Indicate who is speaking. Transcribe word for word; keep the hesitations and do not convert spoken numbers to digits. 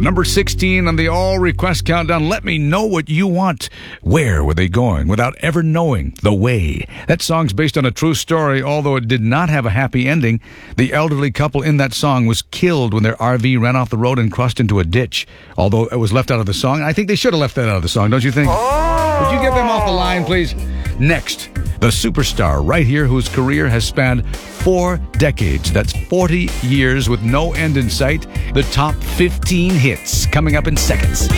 Speaker 1: Number sixteen on the all request countdown. Let me know what you want. Where were they going without ever knowing the way? That song's based on a true story, although it did not have a happy ending. The elderly couple in that song was killed when their R V ran off the road and crossed into a ditch, although it was left out of the song. I think they should have left that out of the song, don't you think? Oh! Would you get them off the line, please? Next, the superstar right here whose career has spanned four decades. That's forty years with no end in sight. The top fifteen hits coming up in seconds.